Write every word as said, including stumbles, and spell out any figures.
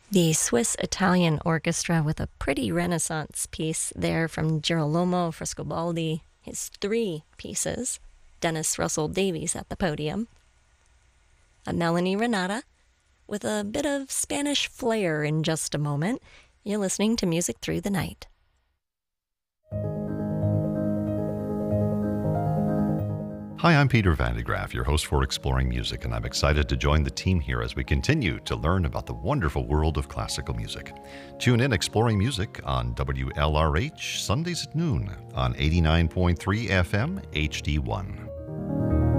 The Swiss-Italian Orchestra with a pretty Renaissance piece there from Girolamo Frescobaldi, his three pieces. Dennis Russell Davies at the podium. A Melanie Renata with a bit of Spanish flair in just a moment. You're listening to Music Through the Night. Hi, I'm Peter Van de Graaff, your host for Exploring Music, and I'm excited to join the team here as we continue to learn about the wonderful world of classical music. Tune in Exploring Music on W L R H Sundays at noon on eighty-nine point three F M H D one.